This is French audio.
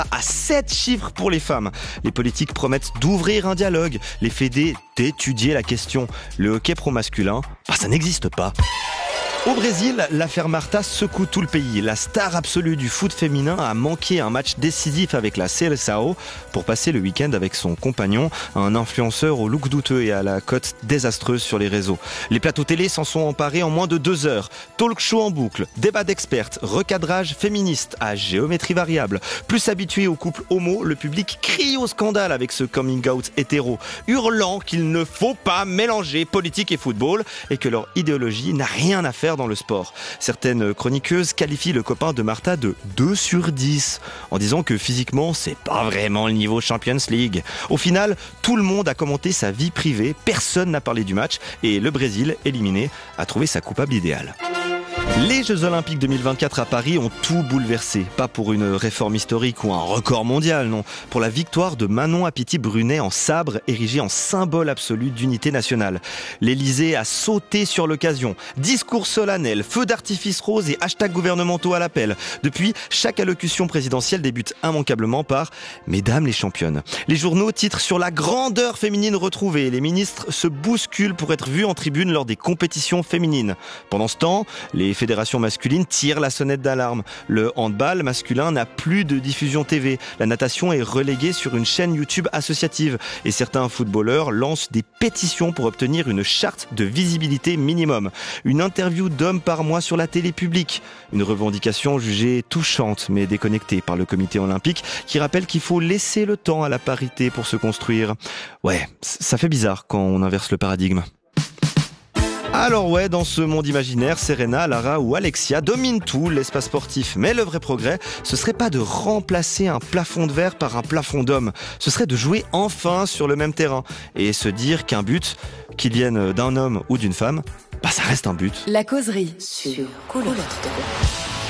à 7 chiffres pour les femmes. Les politiques promettent d'ouvrir un dialogue, les fédés d'étudier la question. Le hockey pro masculin, ça n'existe pas. Au Brésil, l'affaire Marta secoue tout le pays. La star absolue du foot féminin a manqué un match décisif avec la Seleção pour passer le week-end avec son compagnon, un influenceur au look douteux et à la cote désastreuse sur les réseaux. Les plateaux télé s'en sont emparés en moins de 2 heures. Talk show en boucle, débat d'experts, recadrage féministe à géométrie variable. Plus habitué aux couples homo, le public crie au scandale avec ce coming out hétéro, hurlant qu'il ne faut pas mélanger politique et football et que leur idéologie n'a rien à faire dans le sport. Certaines chroniqueuses qualifient le copain de Marta de 2 sur 10 en disant que physiquement c'est pas vraiment le niveau Champions League. Au final, tout le monde a commenté sa vie privée, personne n'a parlé du match et le Brésil, éliminé, a trouvé sa coupable idéale. Les Jeux Olympiques 2024 à Paris ont tout bouleversé. Pas pour une réforme historique ou un record mondial, non. Pour la victoire de Manon Apiti-Brunet en sabre, érigé en symbole absolu d'unité nationale. L'Élysée a sauté sur l'occasion. Discours solennel, feux d'artifice rose et hashtags gouvernementaux à l'appel. Depuis, chaque allocution présidentielle débute immanquablement par « Mesdames les championnes ». Les journaux titrent sur la grandeur féminine retrouvée. Les ministres se bousculent pour être vus en tribune lors des compétitions féminines. Pendant ce temps, les fédérations masculines tirent la sonnette d'alarme. Le handball masculin n'a plus de diffusion TV. La natation est reléguée sur une chaîne YouTube associative. Et certains footballeurs lancent des pétitions pour obtenir une charte de visibilité minimum. Une interview d'hommes par mois sur la télé publique. Une revendication jugée touchante mais déconnectée par le comité olympique qui rappelle qu'il faut laisser le temps à la parité pour se construire. Ouais, ça fait bizarre quand on inverse le paradigme. Alors ouais, dans ce monde imaginaire, Serena, Lara ou Alexia dominent tout, l'espace sportif. Mais le vrai progrès, ce serait pas de remplacer un plafond de verre par un plafond d'hommes. Ce serait de jouer enfin sur le même terrain. Et se dire qu'un but, qu'il vienne d'un homme ou d'une femme, ça reste un but. La causerie sur Couleur.